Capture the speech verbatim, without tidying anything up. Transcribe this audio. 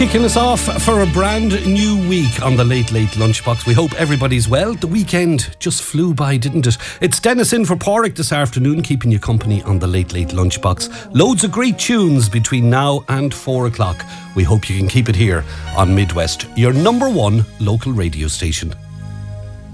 Kicking us off for a brand new week on the Late Late Lunchbox. We hope everybody's well. The weekend just flew by, didn't it? It's Dennis in for Porrick this afternoon, keeping you company on the Late Late Lunchbox. Loads of great tunes between now and four o'clock. We hope you can keep it here on Midwest, your number one local radio station.